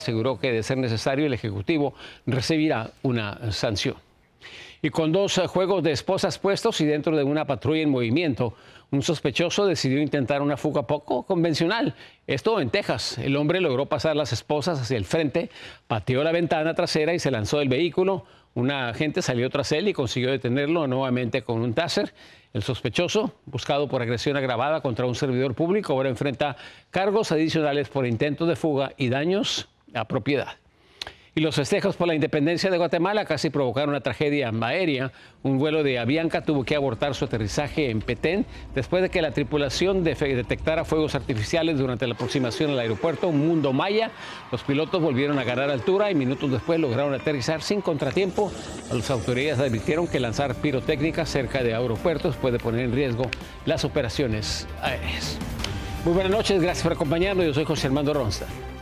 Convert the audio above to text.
Aseguró que, de ser necesario, el Ejecutivo recibirá una sanción. Y con dos juegos de esposas puestos y dentro de una patrulla en movimiento, un sospechoso decidió intentar una fuga poco convencional. Esto en Texas. El hombre logró pasar las esposas hacia el frente, pateó la ventana trasera y se lanzó del vehículo. Un agente salió tras él y consiguió detenerlo nuevamente con un taser. El sospechoso, buscado por agresión agravada contra un servidor público, ahora enfrenta cargos adicionales por intento de fuga y daños a propiedad. Y los festejos por la independencia de Guatemala casi provocaron una tragedia aérea. Un vuelo de Avianca tuvo que abortar su aterrizaje en Petén después de que la tripulación detectara fuegos artificiales durante la aproximación al aeropuerto Mundo Maya. Los pilotos volvieron a ganar altura y minutos después lograron aterrizar sin contratiempo. Las autoridades advirtieron que lanzar pirotécnicas cerca de aeropuertos puede poner en riesgo las operaciones aéreas. Muy buenas noches, gracias por acompañarnos. Yo soy José Armando Ronstadt.